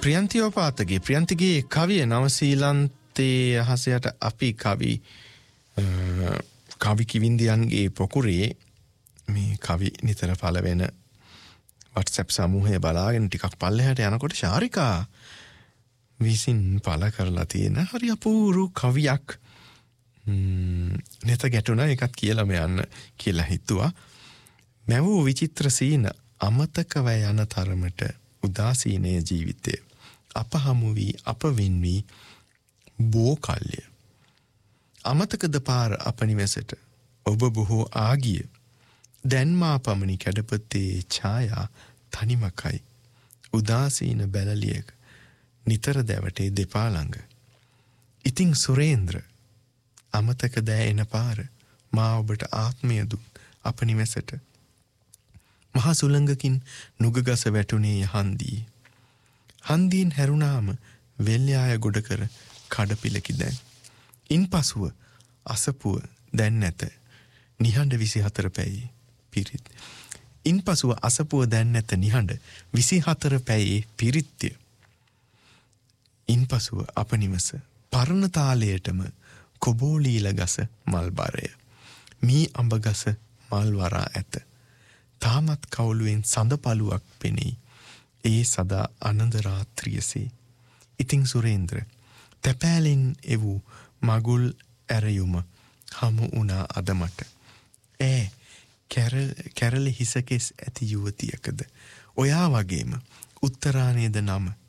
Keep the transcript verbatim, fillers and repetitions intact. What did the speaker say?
ප්‍රියන්තියෝපාතගේ ප්‍රියන්තිගේ කවිය නවසීලන්තයේ අහසයට අපි කවි කවි කිවින්දියන්ගේ පොකුරේ මේ කවි නිතර පළ වෙන WhatsApp සමූහය බලාගෙන ටිකක් පල්ලෙහාට යනකොට ශාරිකා විසින් පළ කරලා තියෙන හරි අපූර්ව කවියක් නෙත ගැටුණා එකත් කියලාම යන්න කියලා හිතුවා. මැවූ විචිත්‍ර සීන අමතකව යන තරමට උදාසීනයේ ජීවිතය අප හමු වී අප වෙන් වී බෝ කල්ය. අමතකද පාර අප නිවසට ඔබ බොහෝ ආගිය දැන් මා පමණි කැඩපතේ ඡායා තනිමකයි උදාසීන බැලලියක නිතර දැවටේ දෙපා ළඟ. ඉතින් සුරේන්ද්‍ර අමතක දෑ එන පාර මා ඔබට ආත්මය දුන් අප නිවසට. මහා සුළඟකින් නුගගස වැටුනේ හන්දී. හන්දීන් හැරුණාම වෙල්යාය ගොඩ කර කඩපිලකි දැන්. ඉන් පසුව අසපුව දැන් නැත නිහඬ විසිහතර පැයේ පිරිත්. ඉන් පසුව අසපුව දැන් නැත නිහඬ විසිහතර පැයේ පිරිත්ය. ඉන් පසුව අප නිවස පරණ තාලයටම කොබෝලීල ගස මල්බරය. මී අඹ ගස මල් වරා ඇත. තාමත් කවුළුවෙන් සඳ පළුවක් පෙනෙයි. ඒ සදා අනඳ රාත්‍රියසේ. ඉතින් සුරේන්ද්‍ර තැපෑලෙන් එවූ මගුල් ඇරයුම හමු වුණා අද මට. ඈ කැරළි හිසකෙස් ඇති යුවතියකද ඔයා වගේම උත්තරානේද නම